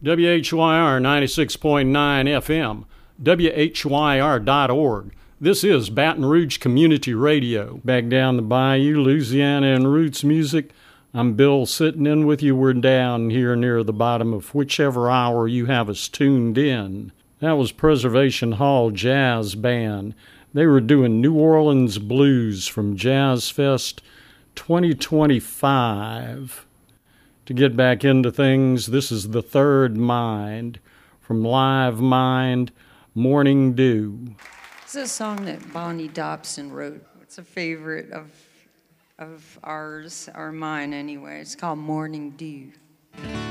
WHYR 96.9 FM, WHYR.org. This is Baton Rouge Community Radio. Back down the bayou, Louisiana and roots music. I'm Bill sitting in with you. We're down here near the bottom of whichever hour you have us tuned in. That was Preservation Hall Jazz Band. They were doing New Orleans Blues from Jazz Fest 2025. To get back into things, this is The Third Mind from Live Mind, Morning Dew. This is a song that Bonnie Dobson wrote. It's a favorite of ours, or mine anyway. It's called Morning Dew.